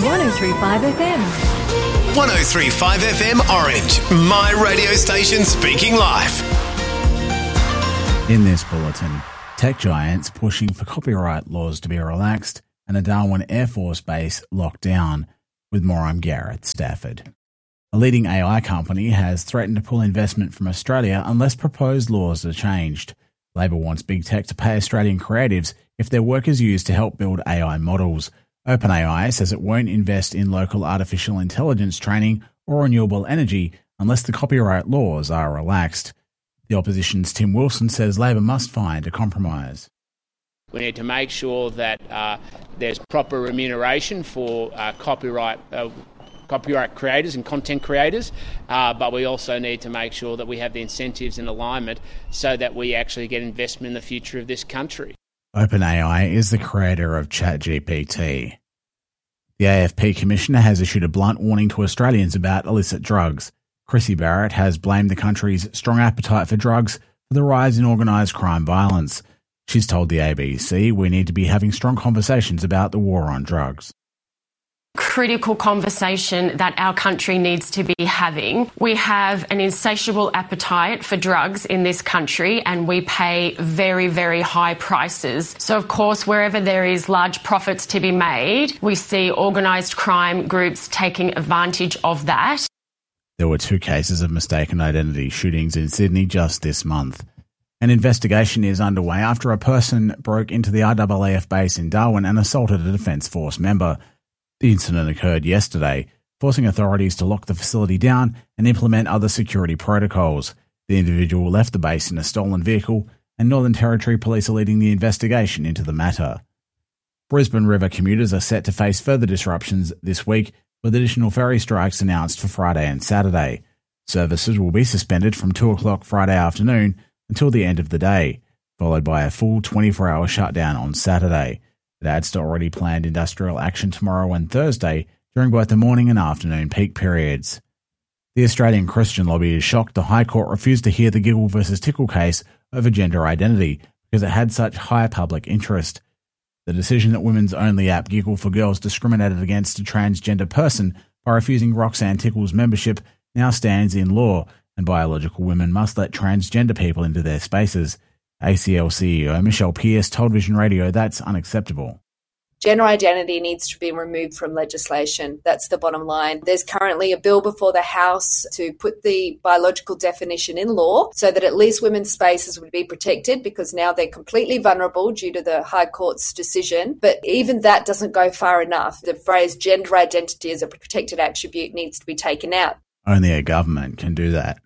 103.5 FM. 103.5 FM Orange, my radio station speaking live. In this bulletin, tech giants pushing for copyright laws to be relaxed and a Darwin Air Force base locked down. With more, I'm Gareth Stafford. A leading AI company has threatened to pull investment from Australia unless proposed laws are changed. Labor wants big tech to pay Australian creatives if their work is used to help build AI models. OpenAI says it won't invest in local artificial intelligence training or renewable energy unless the copyright laws are relaxed. The opposition's Tim Wilson says Labor must find a compromise. We need to make sure that there's proper remuneration for copyright creators and content creators, but we also need to make sure that we have the incentives in alignment so that we actually get investment in the future of this country. OpenAI is the creator of ChatGPT. The AFP Commissioner has issued a blunt warning to Australians about illicit drugs. Chrissy Barrett has blamed the country's strong appetite for drugs for the rise in organised crime violence. She's told the ABC we need to be having strong conversations about the war on drugs. Critical conversation that our country needs to be having. We have an insatiable appetite for drugs in this country and we pay very, very high prices. So, of course, wherever there is large profits to be made, we see organised crime groups taking advantage of that. There were 2 cases of mistaken identity shootings in Sydney just this month. An investigation is underway after a person broke into the RAAF base in Darwin and assaulted a Defence Force member. The incident occurred yesterday, forcing authorities to lock the facility down and implement other security protocols. The individual left the base in a stolen vehicle, and Northern Territory Police are leading the investigation into the matter. Brisbane River commuters are set to face further disruptions this week, with additional ferry strikes announced for Friday and Saturday. Services will be suspended from 2 o'clock Friday afternoon until the end of the day, followed by a full 24-hour shutdown on Saturday. It adds to already planned industrial action tomorrow and Thursday during both the morning and afternoon peak periods. The Australian Christian Lobby is shocked the High Court refused to hear the Giggle versus Tickle case over gender identity because it had such high public interest. The decision that women's only app Giggle for Girls discriminated against a transgender person by refusing Roxanne Tickle's membership now stands in law, and biological women must let transgender people into their spaces. ACL CEO Michelle Pearce told Vision Radio that's unacceptable. Gender identity needs to be removed from legislation. That's the bottom line. There's currently a bill before the House to put the biological definition in law so that at least women's spaces would be protected, because now they're completely vulnerable due to the High Court's decision. But even that doesn't go far enough. The phrase gender identity as a protected attribute needs to be taken out. Only a government can do that.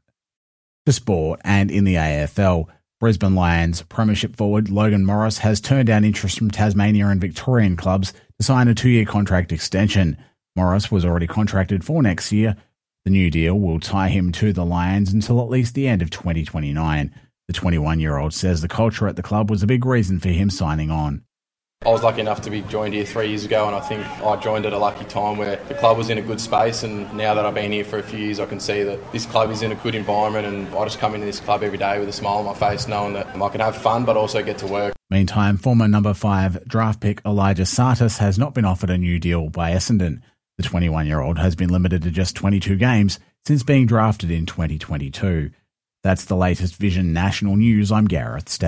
To sport, and in the AFL, Brisbane Lions Premiership forward Logan Morris has turned down interest from Tasmania and Victorian clubs to sign a 2-year contract extension. Morris was already contracted for next year. The new deal will tie him to the Lions until at least the end of 2029. The 21-year-old says the culture at the club was a big reason for him signing on. I was lucky enough to be joined here 3 years ago, and I think I joined at a lucky time where the club was in a good space, and now that I've been here for a few years I can see that this club is in a good environment, and I just come into this club every day with a smile on my face knowing that I can have fun but also get to work. Meantime, former number 5 draft pick Elijah Sartis has not been offered a new deal by Essendon. The 21-year-old has been limited to just 22 games since being drafted in 2022. That's the latest Vision National News. I'm Gareth Stafford.